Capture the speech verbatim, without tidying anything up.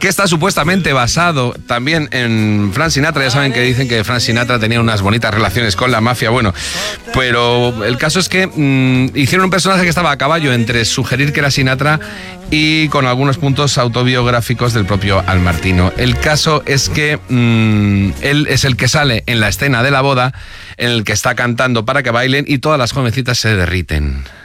que está supuestamente basado también en Frank Sinatra. Ya saben que dicen que Frank Sinatra tenía unas bonitas relaciones con la mafia, bueno, pero el caso es que mmm, hicieron un personaje que estaba a caballo entre sugerir que era Sinatra y con algunos puntos autobiográficos del propio Al Martino. El caso es que mmm, él es el que sale en la escena de la boda, en el que está cantando para que bailen y todas las jovencitas se derriten.